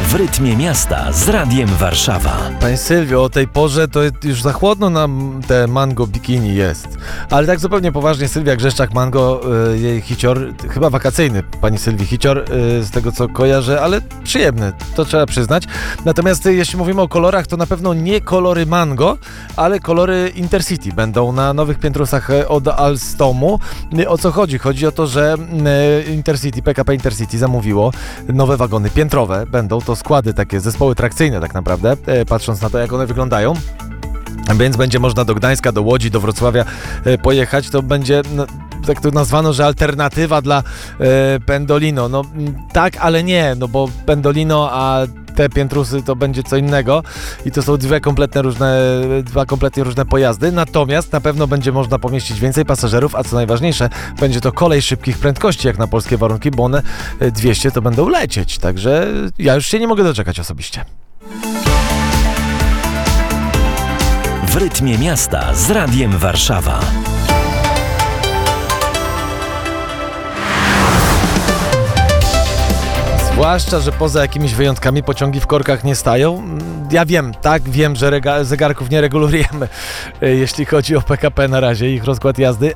W rytmie miasta z Radiem Warszawa. Pani Sylwio, o tej porze to już za chłodno nam te mango bikini jest. Ale tak zupełnie poważnie, Sylwia Grzeszczak, mango, jej hicior, chyba wakacyjny, pani Sylwii hicior, z tego co kojarzę, ale przyjemny, to trzeba przyznać. Natomiast jeśli mówimy o kolorach, to na pewno nie kolory mango, ale kolory Intercity będą na nowych piętrusach od Alstomu. O co chodzi? Chodzi o to, że Intercity, PKP Intercity zamówiło nowe wagony piętrowe. Będą to składy, takie zespoły trakcyjne tak naprawdę, patrząc na to, jak one wyglądają. Więc będzie można do Gdańska, do Łodzi, do Wrocławia pojechać. To będzie, tak to nazwano, że alternatywa dla Pendolino. No tak, ale nie, no bo Pendolino, a te piętrusy to będzie co innego i to są dwa kompletnie różne pojazdy, natomiast na pewno będzie można pomieścić więcej pasażerów, a co najważniejsze, będzie to kolej szybkich prędkości jak na polskie warunki, bo one 200 to będą lecieć, także ja już się nie mogę doczekać osobiście. W rytmie miasta z Radiem Warszawa. Zwłaszcza, że poza jakimiś wyjątkami pociągi w korkach nie stają. Ja wiem, tak, wiem, że zegarków nie regulujemy, jeśli chodzi o PKP na razie, ich rozkład jazdy,